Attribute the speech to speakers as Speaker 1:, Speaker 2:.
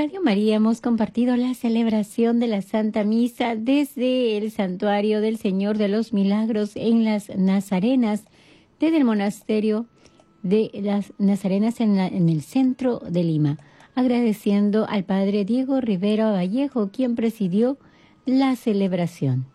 Speaker 1: Radio María hemos compartido la celebración de la Santa Misa desde el Santuario del Señor de los Milagros en las Nazarenas, desde el monasterio de las Nazarenas en el centro de Lima, agradeciendo al Padre Diego Rivera Vallejo, quien presidió la celebración.